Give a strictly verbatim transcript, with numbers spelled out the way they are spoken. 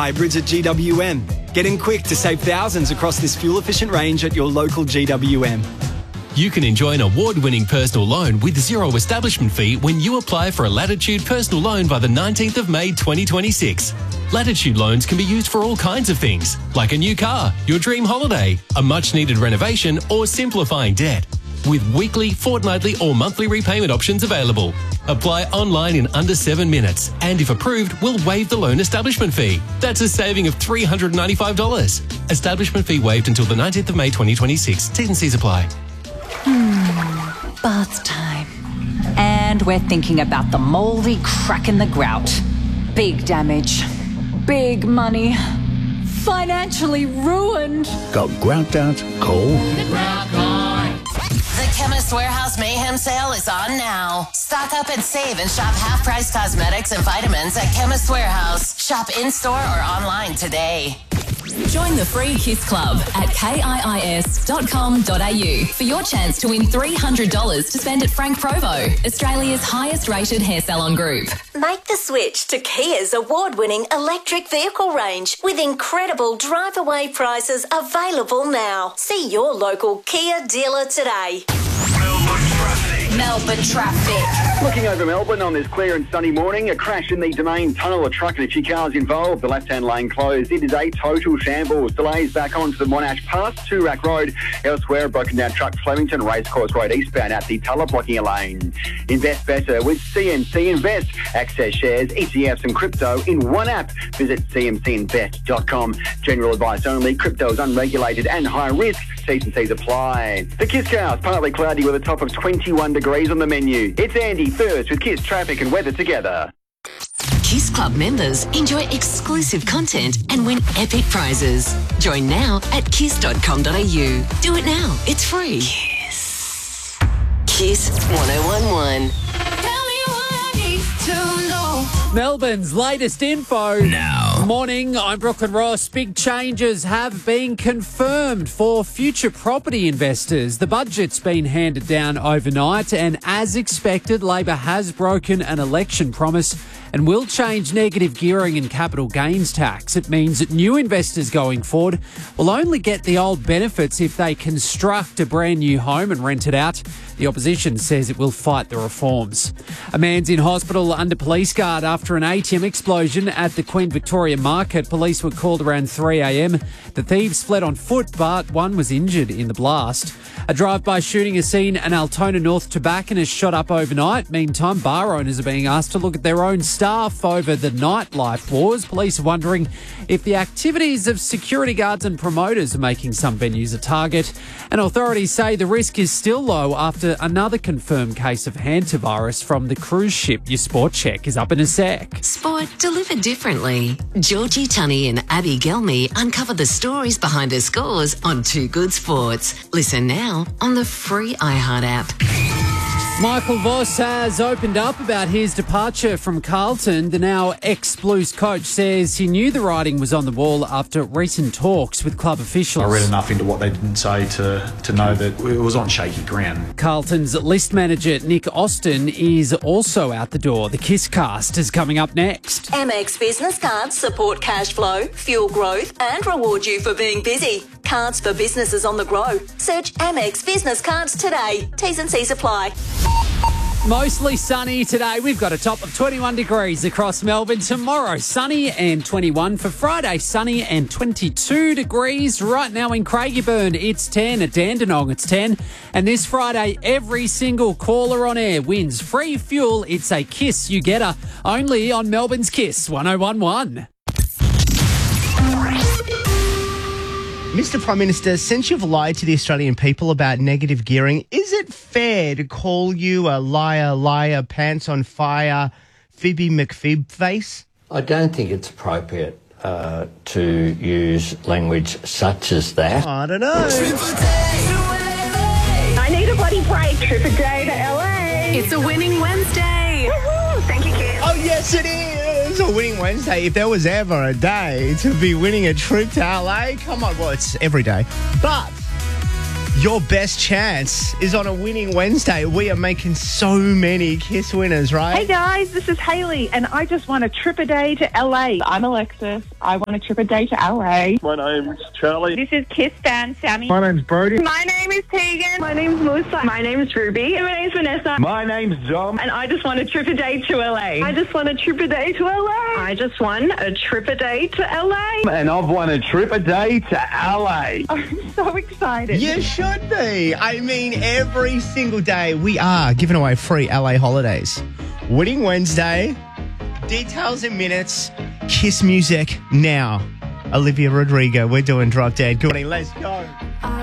hybrids at G W M. Get in quick to save thousands across this fuel-efficient range at your local G W M. You can enjoy an award-winning personal loan with zero establishment fee when you apply for a Latitude personal loan by the nineteenth of May twenty twenty-six. Latitude loans can be used for all kinds of things, like a new car, your dream holiday, a much-needed renovation, or simplifying debt. With weekly, fortnightly, or monthly repayment options available. Apply online in under seven minutes, and if approved, we'll waive the loan establishment fee. That's a saving of three hundred ninety-five dollars. Establishment fee waived until the nineteenth of May twenty twenty-six. T's and C's apply. Hmm, bath time. And we're thinking about the mouldy crack in the grout. Big damage. Big money. Financially ruined. Got grout out? Call The Grout Line. The Chemist Warehouse Mayhem Sale is on now. Stock up and save and shop half-price cosmetics and vitamins at Chemist Warehouse. Shop in-store or online today. Join the free KISS Club at kiis dot com dot a u for your chance to win three hundred dollars to spend at Frank Provo, Australia's highest rated hair salon group. Make the switch to Kia's award-winning electric vehicle range with incredible drive-away prices available now. See your local Kia dealer today. Melbourne traffic. Looking over Melbourne on this clear and sunny morning, a crash in the Domain Tunnel, a truck and a few cars involved, the left-hand lane closed. It is a total shambles. Delays back onto the Monash past Toorak Road. Elsewhere, a broken down truck Flemington Racecourse Road eastbound at the Tulla blocking a lane. Invest better with C M C Invest. Access shares, E T Fs and crypto in one app. Visit c m c invest dot com. General advice only. Crypto is unregulated and high risk. T's and C's apply. The Kiss Cast, partly cloudy with a top of twenty-one degrees on the menu. It's Andy first with Kiss traffic and weather together. KISS Club members enjoy exclusive content and win epic prizes. Join now at kiss dot com dot a u. Do it now. It's free. Kiss. Kiss one oh one one. Melbourne's latest info. Now. Morning, I'm Brooklyn Ross. Big changes have been confirmed for future property investors. The budget's been handed down overnight, and as expected, Labor has broken an election promise and will change negative gearing and capital gains tax. It means that new investors going forward will only get the old benefits if they construct a brand new home and rent it out. The opposition says it will fight the reforms. A man's in hospital under police guard after an A T M explosion at the Queen Victoria Market. Police were called around three a m. The thieves fled on foot, but one was injured in the blast. A drive-by shooting has seen an Altona North tobacconist shot up overnight. Meantime, bar owners are being asked to look at their own staff over the nightlife wars. Police are wondering if the activities of security guards and promoters are making some venues a target. And authorities say the risk is still low after another confirmed case of hantavirus from the cruise ship. Your sport check is up in a sec. Sport delivered differently. Georgie Tunney and Abby Gelmy uncover the stories behind her scores on Too Good Sports. Listen now on the free iHeart app. Michael Voss has opened up about his departure from Carlton. The now ex-Blues coach says he knew the writing was on the wall after recent talks with club officials. I read enough into what they didn't say to, to know that it was on shaky ground. Carlton's list manager Nick Austin is also out the door. The Kiss Cast is coming up next. Amex Business Cards support cash flow, fuel growth and reward you for being busy. Cards for businesses on the go. Search Amex Business Cards today. T's and C's apply. Mostly sunny today. We've got a top of twenty-one degrees across Melbourne. Tomorrow, sunny and twenty-one. For Friday, sunny and twenty-two degrees. Right now in Craigieburn, it's ten. At Dandenong, it's ten. And this Friday, every single caller on air wins free fuel. It's a Kiss You Getter. Only on Melbourne's Kiss one oh one one. Mister Prime Minister, since you've lied to the Australian people about negative gearing, is it fair to call you a liar, liar, pants on fire, Phoebe McPhib face? I don't think it's appropriate uh, to use language such as that. I don't know. I need a bloody break. Trip a day to L A. It's a winning Wednesday. Woohoo! Thank you, Kim. Oh, yes, it is. It's a winning Wednesday. If there was ever a day to be winning a trip to L A, come on. Well, it's every day. But Your best chance is on a winning Wednesday. We are making so many Kiss winners, right? Hey guys, this is Hayley, and I just want a trip a day to L A. I'm Alexis. I want a trip a day to L A. My name's Charlie. This is Kiss fan Sammy. My name's Brody. My name is Tegan. My name's Melissa. My name's Ruby. And my name's Vanessa. My name's Dom. And I just want a trip a day to L A. I just want a trip a day to L A. I just won a trip a day to L A. And I've won a trip a day to L A. I'm so excited. You should be. I mean, every single day we are giving away free L A holidays. Winning Wednesday. Details in minutes. Kiss music now. Olivia Rodrigo. We're doing Drop Dead. Good morning. Let's go.